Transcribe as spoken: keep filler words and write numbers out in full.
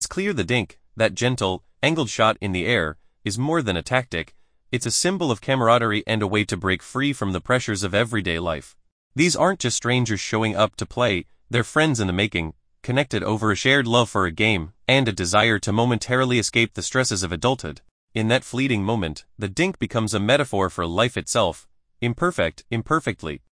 clear the dink, that gentle, angled shot in the air, is more than a tactic. It's a symbol of camaraderie and a way to break free from the pressures of everyday life. These aren't just strangers showing up to play, they're friends in the making, connected over a shared love for a game, and a desire to momentarily escape the stresses of adulthood. In that fleeting moment, the dink becomes a metaphor for life itself, imperfect, imperfectly,